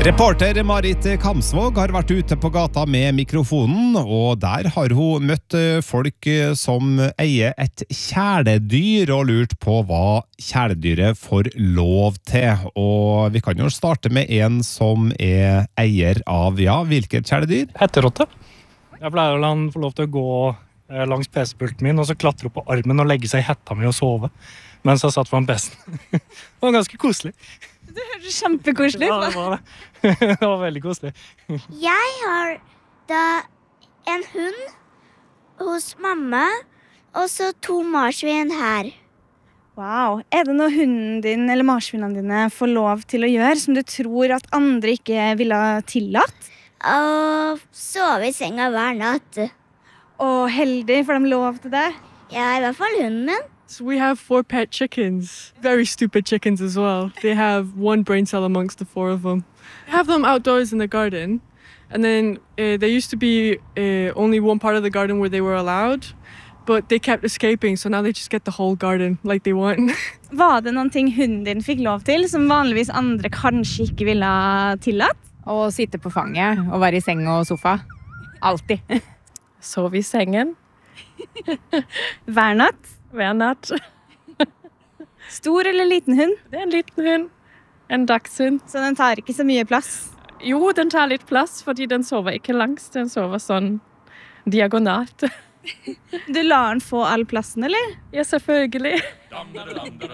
Reporter Marit Kamsvåg har vært ute på gata med mikrofonen, og der har hun møtt folk som eier et kjæledyr og lurt på hva kjæledyret får lov til. Og vi kan jo starte med en som er eier av, ja, hvilket kjæledyr? Hetterotte. Jeg pleier å la han få lov til å gå langs PC-pulten min, og så klatre opp på armen og legge seg i hetta mi og sove, mens jeg satt foran PC-en. Det var ganske koselig. Det høres kjempekoselig ut. Ja, det var det. Det var veldig koselig. Jeg har da en hund hos mamma, og så 2 marsvin her. Wow. Er det noe hunden din eller marsvinene dine får lov til å gjøre som du tror at andre ikke ville ha tillatt? Og sove i senga hver natt. Og heldig, får de lov til det? Ja, i hvert fall hunden min. So we have 4 pet chickens, very stupid chickens as well. They have 1 brain cell amongst the 4 of them. We have them outdoors in the garden, and then there used to be only one part of the garden where they were allowed, but they kept escaping, so now they just get the whole garden like they want. Var det noen ting hunden din fikk lov til som vanligvis andre kanskje ikke ville ha tillatt? Å sitte på fanget og være i seng og sofa. Alltid. Sove i sengen. Hver natt? Hver natt. Stor eller liten hund? Det er en liten hund. En dagshund. Så den tar ikke så mye plass? Jo, den tar litt plass, fordi den sover ikke langs. Den sover sånn diagonalt. Du lar den få all plassen, eller? Ja, selvfølgelig.